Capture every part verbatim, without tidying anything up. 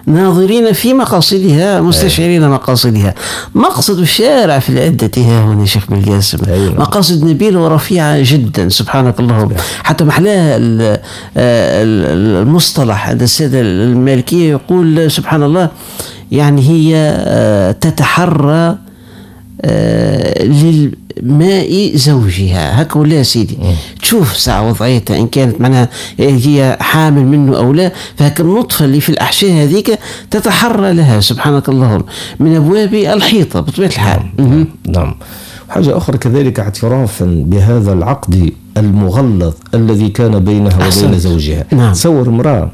ناظرين في مقاصدها مستشعرين مقاصدها. مقصد الشارع في العدة ها هنا شيخ بالقاسم مقاصد نبيلة ورفيعة جدا سبحانك اللهم. حتى محلاها المصطلح عند السادة المالكية يقول سبحان الله يعني هي تتحرى للماء زوجها هكا ولا سيدي. تشوف ساعة وضعيتها إن كانت معناها هي حامل منه أو لا، فهك النطفة اللي في الأحشاء هذيك تتحرى لها سبحانك اللهم من أبواب الحيطة بطبيعة الحال. نعم, نعم. حاجة أخرى كذلك اعترافا بهذا العقد المغلظ الذي كان بينها أحسن. وبين زوجها. نعم. تصور امرأة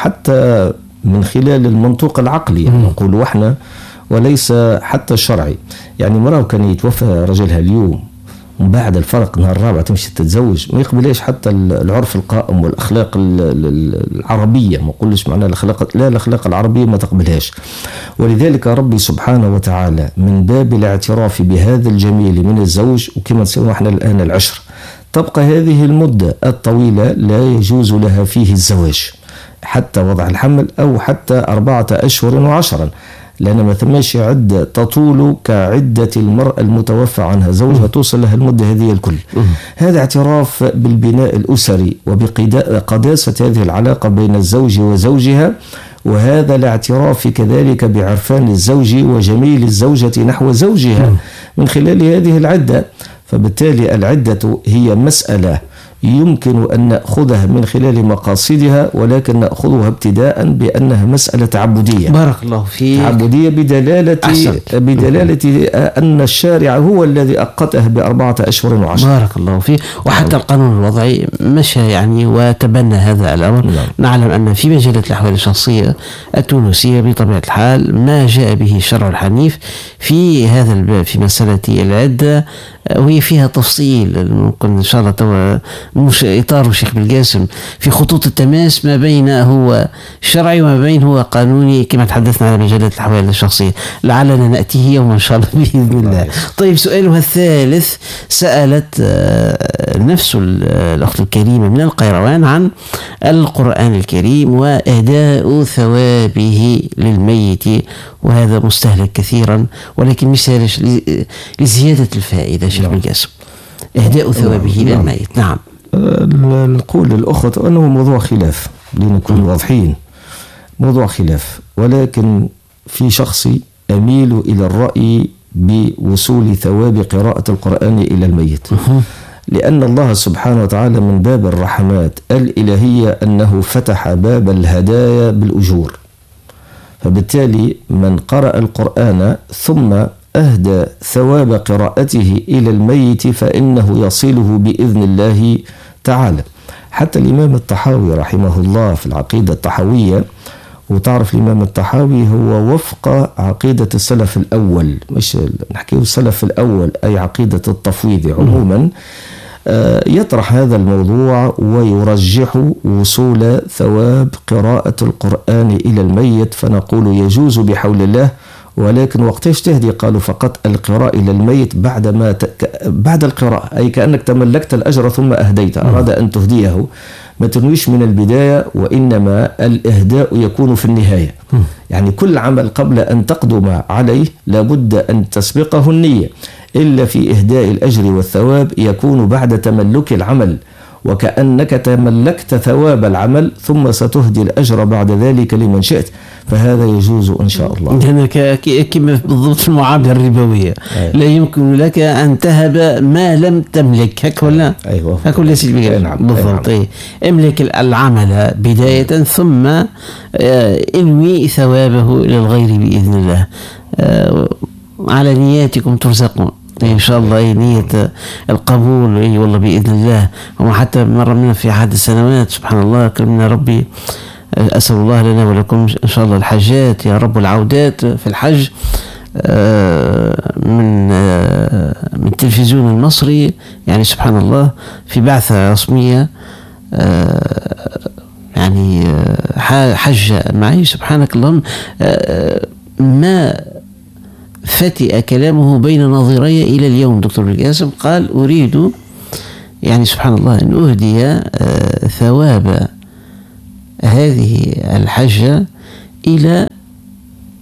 حتى من خلال المنطوق العقلي نقول وإحنا وليس حتى الشرعي، يعني مرأة كان يتوفى رجلها اليوم وبعد الفرق نهار الرابع تمشي تتزوج، ما يقبلش حتى العرف القائم والأخلاق العربية، ما نقولش معناها الأخلاق لا الأخلاق العربية ما تقبلهاش. ولذلك ربي سبحانه وتعالى من باب الاعتراف بهذا الجميل من الزوج، وكما نسمى احنا الآن العشر، تبقى هذه المدة الطويلة لا يجوز لها فيه الزواج حتى وضع الحمل أو حتى أربعة أشهر وعشرا، لأن ما ثماش عدة تطول كعدة المرأة المتوفى عنها زوجها توصل لها المدة هذه الكل. هذا اعتراف بالبناء الأسري وبقداسة هذه العلاقة بين الزوج وزوجها، وهذا الاعتراف كذلك بعرفان الزوج وجميل الزوجة نحو زوجها من خلال هذه العدة. فبالتالي العدة هي مسألة يمكن أن نأخذها من خلال مقاصدها، ولكن نأخذها ابتداء بأنها مسألة تعبدية. بارك الله فيك. تعبدية بدلالة أحسنت. بدلالة أن الشارع هو الذي أقته بأربعة أشهر وعشر. بارك الله فيك. وحتى القانون الوضعي مشى يعني وتبنى هذا الأمر. نعم. نعلم أن في مجلة الأحوال الشخصية التونسية بطبيعة الحال ما جاء به الشرع الحنيف في هذا الباب في مسألة العدة، وهي فيها تفصيل ممكن إن شاء الله توا مش إطار الشيخ بالقاسم في خطوط التماس ما بين هو شرعي وما بين هو قانوني كما تحدثنا على مجلة الأحوال الشخصية، لعلنا نأتيه يوم إن شاء الله بإذن الله. طيب سؤالها الثالث، سألت نفس الأخت الكريمة من القيروان عن القرآن الكريم وإهداء ثوابه للميت، وهذا مستهلك كثيرا ولكن مثال لزيادة الفائدة شيخ بالقاسم، إهداء ثوابه للميت. نعم. نقول للأخت أنه موضوع خلاف لنكون واضحين، موضوع خلاف، ولكن في شخصي أميل إلى الرأي بوصول ثواب قراءة القرآن إلى الميت، لأن الله سبحانه وتعالى من باب الرحمات الإلهية أنه فتح باب الهدايا بالأجور، فبالتالي من قرأ القرآن ثم أهدى ثواب قراءته إلى الميت فإنه يصله بإذن الله تعالى. حتى الإمام الطحاوي رحمه الله في العقيدة الطحاوية، وتعرف الإمام الطحاوي هو وفق عقيدة السلف الأول، مش نحكيه السلف الأول أي عقيدة التفويض عموما، يطرح هذا الموضوع ويرجح وصول ثواب قراءة القرآن إلى الميت، فنقول يجوز بحول الله، ولكن وقتاش تهدي؟ قالوا فقط القراءة إلى الميت بعد ما ت... بعد القراءة، أي كأنك تملكت الأجر ثم أهديت، أراد أن تهديه، ما تنويش من البداية، وإنما الإهداء يكون في النهاية. يعني كل عمل قبل أن تقدم عليه لابد أن تسبقه النية، إلا في إهداء الأجر والثواب يكون بعد تملك العمل، وكأنك تملكت ثواب العمل ثم ستهدي الأجر بعد ذلك لمن شئت، فهذا يجوز إن شاء الله. يعني كما بالضبط في المعاملة الربوية. أيوة. لا يمكن لك أن تهب ما لم تملك، هك ولا؟ أيوة. هك ولا سيدي؟ نعم. بالضبط. أيوة. املك العمل بداية ثم انوي ثوابه للغير بإذن الله. على نياتكم ترزقون إن شاء الله، نية القبول أي والله بإذن الله. وما حتى مرة منا في أحد السنوات سبحان الله كرمنا ربي، أسأل الله لنا ولكم إن شاء الله الحجات يا رب والعودات في الحج من من التلفزيون المصري، يعني سبحان الله في بعثة رسمية يعني حج معي سبحانك اللهم، ما فتئ كلامه بين نظري إلى اليوم. دكتور بالقاسم قال أريد يعني سبحان الله أن أهدي ثواب هذه الحجة إلى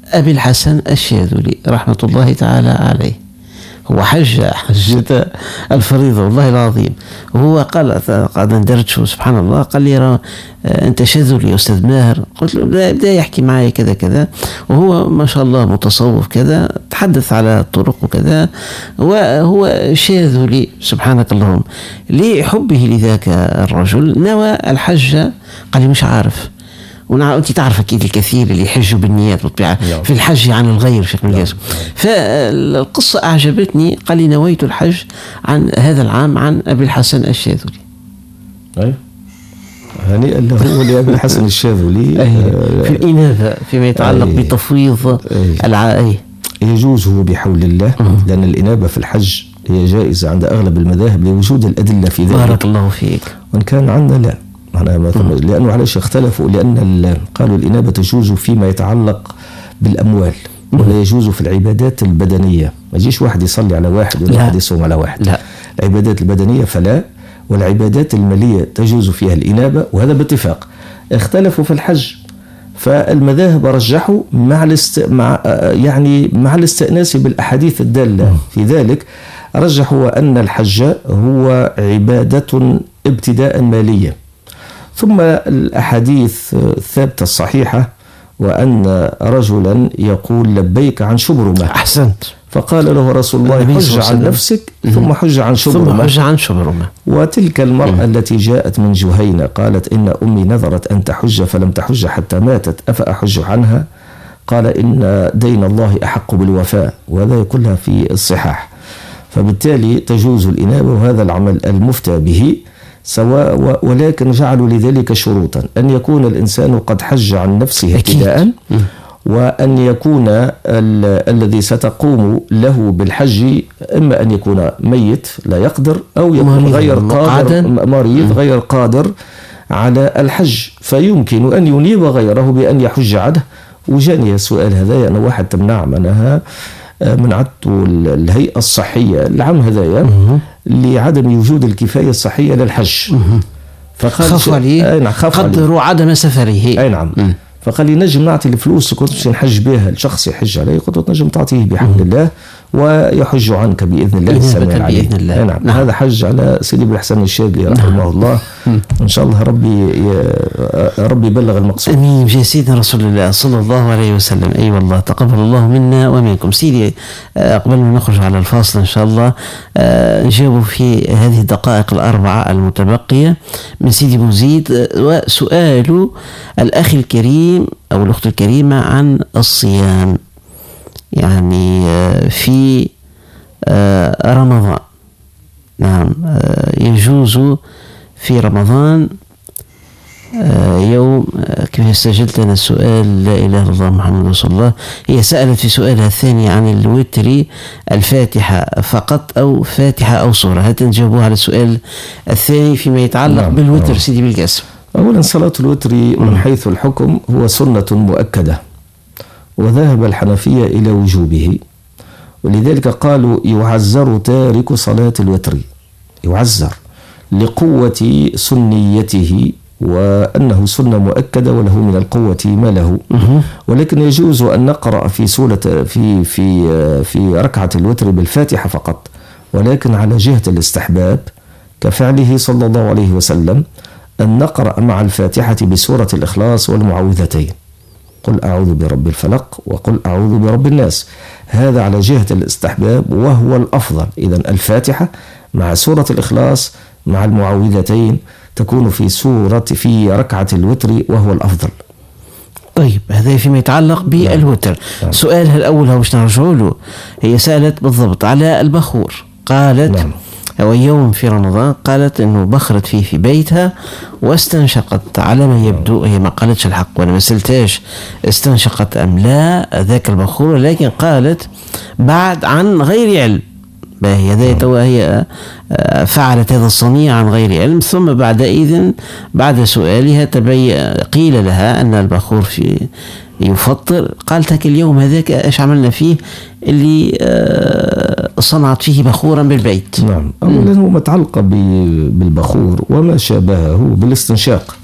أبي الحسن الشاذلي رحمة الله تعالى عليه. هو حج حجة الفريضة والله العظيم. وهو قال قاعد ندرج سبحان الله، قال لي أنت شاذلي يا أستاذ ماهر. قلت له بدأ يحكي معي كذا كذا، وهو ما شاء الله متصوف كذا، تحدث على الطرق وكذا، وهو شاذلي سبحانك اللهم. لحبه لذاك الرجل نوى الحج. قال لي مش عارف. وانت تعرف اكيد الكثير اللي يحجوا بالنيات بالطبيعه في الحج عن الغير شيخ مجاز. فالقصه اعجبتني. قال لي نويت الحج عن هذا العام عن ابي الحسن الشاذلي. ايوه هنيئا له لابي الحسن الشاذلي. أيه. في الانابه فيما يتعلق أيه. بتفويض العائله. يجوز هو بحول الله، لان الانابه في الحج هي جائزه عند اغلب المذاهب لوجود الادله في ذلك. بارك الله فيك. وان كان عندنا لا، لأنه علاش اختلفوا؟ لأن قالوا الإنابة تجوز فيما يتعلق بالأموال، ولا يجوز في العبادات البدنية. ما يجيش واحد يصلي على واحد ولا واحد يصوم على واحد. لا. العبادات البدنية فلا، والعبادات المالية تجوز فيها الإنابة، وهذا باتفاق. اختلفوا في الحج، فالمذاهب رجحوا مع الاست... مع يعني مع الاستئناس بالأحاديث الدالة في ذلك. رجحوا أن الحج هو عبادة ابتداء مالية، ثم الأحاديث الثابتة الصحيحة، وأن رجلا يقول لبيك عن شبرمة. أحسنت. فقال له رسول الله حج عن نفسك ثم حج عن شبرمة. ثم حج عن شبرمة. وتلك المرأة التي جاءت من جهينة قالت إن أمي نذرت أن تحج فلم تحج حتى ماتت، أفأحج عنها؟ قال إن دين الله أحق بالوفاء، وهذا كلها في الصحاح. فبالتالي تجوز الإنابة، وهذا العمل المفتى به سواء، ولكن جعلوا لذلك شروطا: أن يكون الإنسان قد حج عن نفسه ابتداء، وأن يكون الذي ستقوم له بالحج إما أن يكون ميت لا يقدر، أو يكون غير قادر، مريض غير قادر على الحج، فيمكن أن ينيب غيره بأن يحج عنه. وجاني السؤال هذا، أنا واحد تمنع منها منعته الهيئة الصحية العام هذايا لعدم وجود الكفاية الصحية للحج. فقال خاف عليه قدروا عدم سفره. أي نعم. مم. فقال لي نجم نعطي الفلوس كنت باش نحج بها الشخص يحج عليه، قلت نجم تعطيه بحمد الله ويحج عنك بإذن الله السماء العلي. بإذن الله. نعم. نعم. هذا حج على سيدي أبو الحسن الشاذلي رحمه نعم. الله. إن شاء الله ربي ربي يبلغ المقصود. أمين يا سيدنا رسول الله صلى الله عليه وسلم. أي أيوة والله تقبل الله منا ومنكم. سيدي قبل ما نخرج على الفاصل إن شاء الله نجاوب في هذه الدقائق الأربعة المتبقية من سيدي بوزيد، وسؤال الأخ الكريم أو الأخت الكريمة عن الصيام، يعني في رمضان. نعم، يجوز في رمضان يوم كيف سجلت أنا السؤال لا إله إلا الله محمد رسول الله. هي سألت في سؤالها الثاني عن الوتر الفاتحة فقط أو فاتحة أو سورة. هتنجاوبوها على السؤال الثاني فيما يتعلق نعم. بالوتر. نعم. سيدي بالقاسم. أولا صلاة الوتر من حيث الحكم هو سنة مؤكدة، وذهب الحنفية إلى وجوبه، ولذلك قالوا يعزر تارك صلاة الوتر، يعزر لقوة سنيته، وأنه سنة مؤكدة وله من القوة ما له. ولكن يجوز أن نقرأ في سورة في في في ركعة الوتر بالفاتحة فقط، ولكن على جهة الاستحباب كفعله صلى الله عليه وسلم أن نقرأ مع الفاتحة بسورة الإخلاص والمعوذتين، قل أعوذ برب الفلق وقل أعوذ برب الناس. هذا على جهة الاستحباب وهو الأفضل. إذن الفاتحة مع سورة الإخلاص مع المعوذتين تكون في سورة في ركعة الوتر وهو الأفضل. طيب هذا فيما يتعلق بالوتر. نعم. سؤالها الأول هو باش نرجع له، هي سألت بالضبط على البخور. قالت نعم. أو يوم في رمضان قالت أنه بخرت فيه في بيتها واستنشقت، على ما يبدو هي ما قالتش الحق وأنا ما سألتهاش استنشقت أم لا ذاك البخور، لكن قالت بعد عن غير علم. هي ذات وهي فعلت هذا الصنيع عن غير علم، ثم بعد إذن بعد سؤالها تبين قيل لها أن البخور في يفطر. قالت لك اليوم هذاك ايش عملنا فيه اللي صنعت فيه بخورا بالبيت. نعم. أولا هو متعلقة بالبخور وما شابهه بالاستنشاق،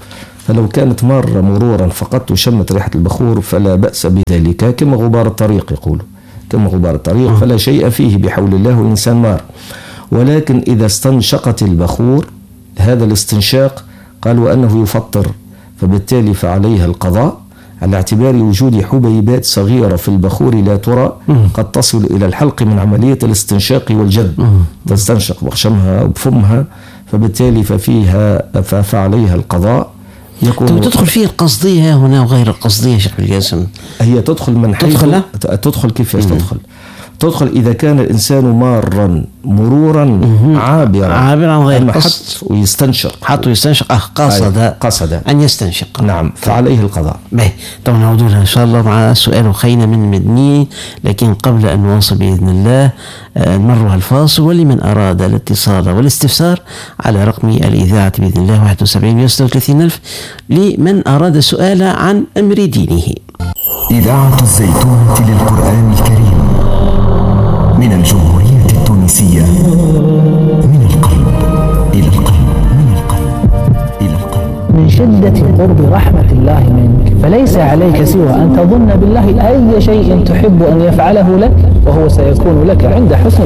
فلو كانت مارة مرورا فقط وشمت ريحة البخور فلا بأس بذلك، كما غبار الطريق يقولوا، كما غبار الطريق فلا شيء فيه بحول الله والإنسان مار. ولكن إذا استنشقت البخور هذا الاستنشاق قالوا أنه يفطر، فبالتالي فعليها القضاء على اعتبار وجود حبيبات صغيرة في البخور لا ترى قد تصل إلى الحلق من عملية الاستنشاق والجذب، تستنشق بخشمها وبفمها، فبالتالي ففيها فعليها القضاء. يكون تدخل فيه القصدية هنا وغير القصدية شيخ بالجاسم؟ هي تدخل من حيث تدخل, تدخل كيف تدخل تدخل إذا كان الإنسان مارا مرورا عابرا عابرا غير قصد ويستنشق حتى يستنشق أه قصد قصد أن يستنشق، نعم، فعليه القضاء. باهي، طبعا نعود لها إن شاء الله مع سؤال خينا من مدني، لكن قبل أن نواصل بإذن الله نمرها الفاصل. ولمن أراد الاتصال والاستفسار على رقم الإذاعة بإذن الله واحد وسبعين وستة وثلاثين ألف، لمن أراد سؤال عن أمر دينه. إذاعة الزيتونة للقرآن الكريم من الجمهورية التونسية، من القلب إلى القلب، من القلب إلى القلب. من شدة قرب رحمة الله منك، فليس عليك سوى أن تظن بالله أي شيء تحب أن يفعله لك، وهو سيكون لك عند حسن